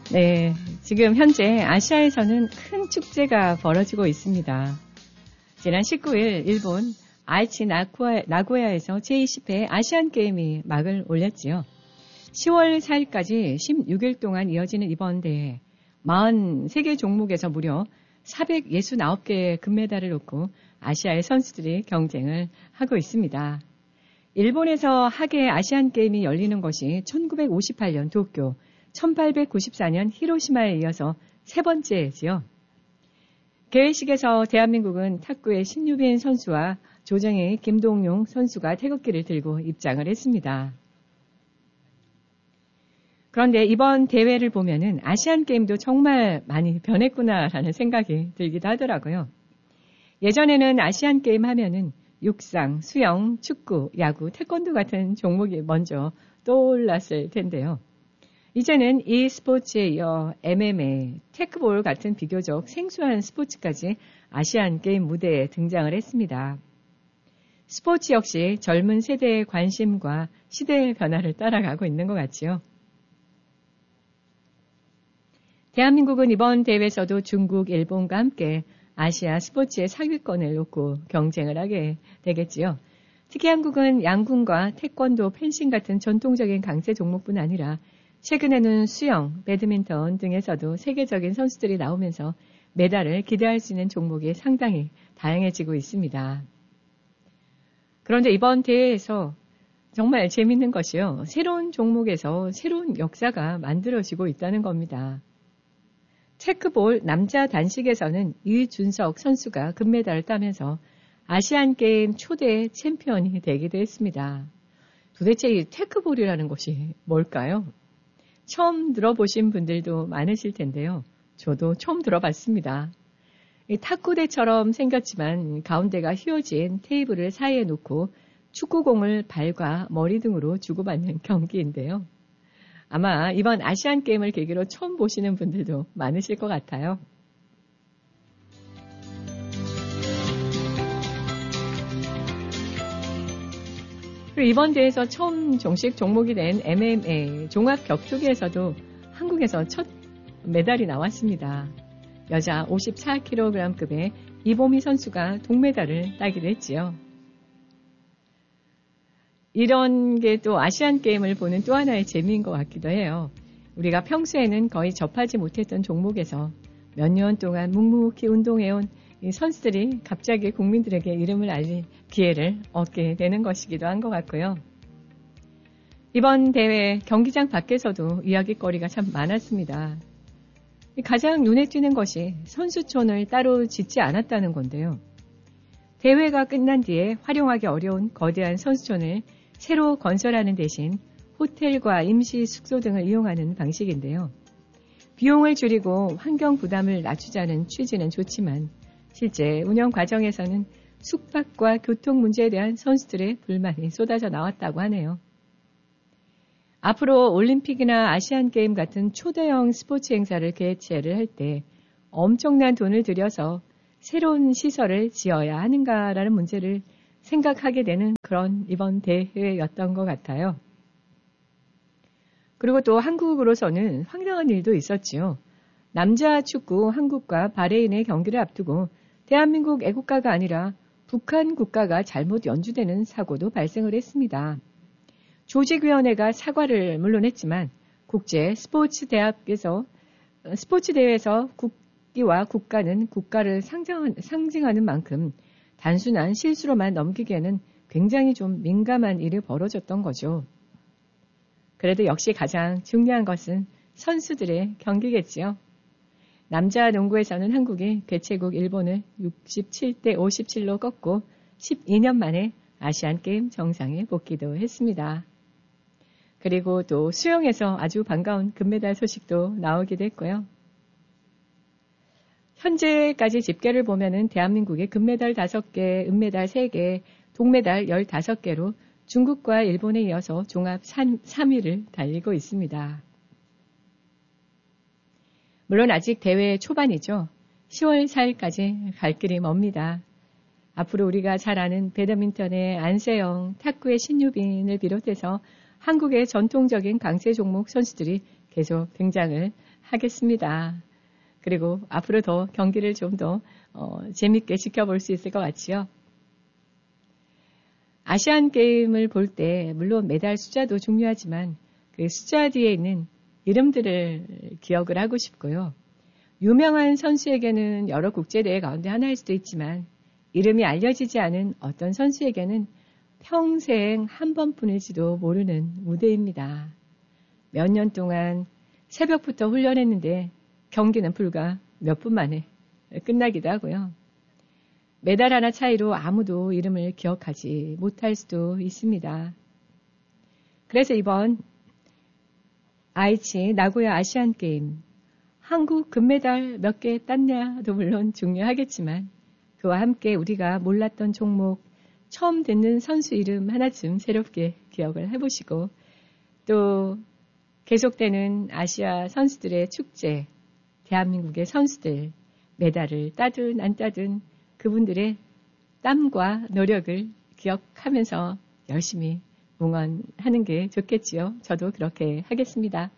네, 지금 현재 아시아에서는 큰 축제가 벌어지고 있습니다. 지난 19일 일본 아이치 나고야에서 제20회 아시안게임이 막을 올렸지요. 10월 4일까지 16일 동안 이어지는 이번 대회 43개 종목에서 무려 469개의 금메달을 놓고 아시아의 선수들이 경쟁을 하고 있습니다. 일본에서 하계 아시안게임이 열리는 것이 1958년 도쿄, 1894년 히로시마에 이어서 세 번째지요. 개회식에서 대한민국은 탁구의 신유빈 선수와 조정희, 김동용 선수가 태극기를 들고 입장을 했습니다. 그런데 이번 대회를 보면은 아시안게임도 정말 많이 변했구나라는 생각이 들기도 하더라고요. 예전에는 아시안게임 하면은 육상, 수영, 축구, 야구, 태권도 같은 종목이 먼저 떠올랐을 텐데요. 이제는 이 스포츠에 이어 MMA, 테크볼 같은 비교적 생소한 스포츠까지 아시안게임 무대에 등장을 했습니다. 스포츠 역시 젊은 세대의 관심과 시대의 변화를 따라가고 있는 것 같지요. 대한민국은 이번 대회에서도 중국, 일본과 함께 아시아 스포츠의 상위권을 놓고 경쟁을 하게 되겠지요. 특히 한국은 양궁과 태권도, 펜싱 같은 전통적인 강세 종목뿐 아니라 최근에는 수영, 배드민턴 등에서도 세계적인 선수들이 나오면서 메달을 기대할 수 있는 종목이 상당히 다양해지고 있습니다. 그런데 이번 대회에서 정말 재밌는 것이요. 새로운 종목에서 새로운 역사가 만들어지고 있다는 겁니다. 체크볼 남자 단식에서는 이준석 선수가 금메달을 따면서 아시안게임 초대 챔피언이 되기도 했습니다. 도대체 이 테크볼이라는 것이 뭘까요? 처음 들어보신 분들도 많으실 텐데요. 저도 처음 들어봤습니다. 탁구대처럼 생겼지만 가운데가 휘어진 테이블을 사이에 놓고 축구공을 발과 머리 등으로 주고받는 경기인데요. 아마 이번 아시안게임을 계기로 처음 보시는 분들도 많으실 것 같아요. 그리고 이번 대회에서 처음 정식 종목이 된 MMA 종합 격투기에서도 한국에서 첫 메달이 나왔습니다. 여자 54kg급의 이보미 선수가 동메달을 따기도 했지요. 이런 게 또 아시안게임을 보는 또 하나의 재미인 것 같기도 해요. 우리가 평소에는 거의 접하지 못했던 종목에서 몇 년 동안 묵묵히 운동해온 이 선수들이 갑자기 국민들에게 이름을 알릴 기회를 얻게 되는 것이기도 한 것 같고요. 이번 대회 경기장 밖에서도 이야기거리가 참 많았습니다. 가장 눈에 띄는 것이 선수촌을 따로 짓지 않았다는 건데요. 대회가 끝난 뒤에 활용하기 어려운 거대한 선수촌을 새로 건설하는 대신 호텔과 임시 숙소 등을 이용하는 방식인데요. 비용을 줄이고 환경 부담을 낮추자는 취지는 좋지만 실제 운영 과정에서는 숙박과 교통 문제에 대한 선수들의 불만이 쏟아져 나왔다고 하네요. 앞으로 올림픽이나 아시안게임 같은 초대형 스포츠 행사를 개최를 할 때 엄청난 돈을 들여서 새로운 시설을 지어야 하는가라는 문제를 생각하게 되는 그런 이번 대회였던 것 같아요. 그리고 또 한국으로서는 황당한 일도 있었지요. 남자 축구 한국과 바레인의 경기를 앞두고 대한민국 애국가가 아니라 북한 국가가 잘못 연주되는 사고도 발생을 했습니다. 조직위원회가 사과를 물론 했지만 국제 스포츠 대회에서 국기와 국가는 국가를 상징하는 만큼 단순한 실수로만 넘기기에는 굉장히 좀 민감한 일이 벌어졌던 거죠. 그래도 역시 가장 중요한 것은 선수들의 경기겠지요. 남자 농구에서는 한국이 개최국 일본을 67대 57로 꺾고 12년 만에 아시안게임 정상에 복귀도 했습니다. 그리고 또 수영에서 아주 반가운 금메달 소식도 나오기도 했고요. 현재까지 집계를 보면은 대한민국의 금메달 5개, 은메달 3개, 동메달 15개로 중국과 일본에 이어서 종합 3위를 달리고 있습니다. 물론 아직 대회 초반이죠. 10월 4일까지 갈 길이 멉니다. 앞으로 우리가 잘 아는 배드민턴의 안세영, 탁구의 신유빈을 비롯해서 한국의 전통적인 강세 종목 선수들이 계속 등장을 하겠습니다. 그리고 앞으로 더 경기를 좀 더 재밌게 지켜볼 수 있을 것 같지요. 아시안 게임을 볼 때 물론 메달 숫자도 중요하지만 그 숫자 뒤에 있는 이름들을 기억을 하고 싶고요. 유명한 선수에게는 여러 국제대회 가운데 하나일 수도 있지만 이름이 알려지지 않은 어떤 선수에게는 평생 한 번뿐일지도 모르는 무대입니다. 몇 년 동안 새벽부터 훈련했는데 경기는 불과 몇 분 만에 끝나기도 하고요. 메달 하나 차이로 아무도 이름을 기억하지 못할 수도 있습니다. 그래서 이번 아이치 나고야 아시안게임 한국 금메달 몇 개 땄냐도 물론 중요하겠지만 그와 함께 우리가 몰랐던 종목, 처음 듣는 선수 이름 하나쯤 새롭게 기억을 해보시고 또 계속되는 아시아 선수들의 축제, 대한민국의 선수들 메달을 따든 안 따든 그분들의 땀과 노력을 기억하면서 열심히 응원하는 게 좋겠지요. 저도 그렇게 하겠습니다.